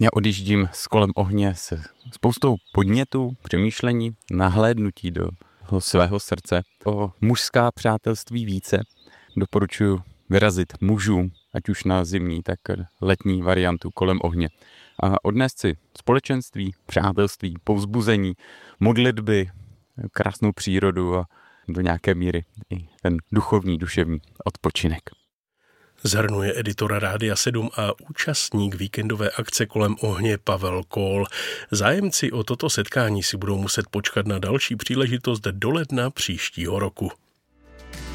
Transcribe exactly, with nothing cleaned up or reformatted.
Já odjíždím z Kolem ohně se spoustou podnětů, přemýšlení, nahlédnutí do svého srdce. O mužská přátelství více doporučuji vyrazit mužům, ať už na zimní, tak letní variantu Kolem ohně. A odnést si společenství, přátelství, povzbuzení, modlitby, krásnou přírodu a do nějaké míry i ten duchovní, duševní odpočinek. Zhrnuje editor Rádia sedm a účastník víkendové akce Kolem ohně Pavel Kól. Zájemci o toto setkání si budou muset počkat na další příležitost do ledna příštího roku.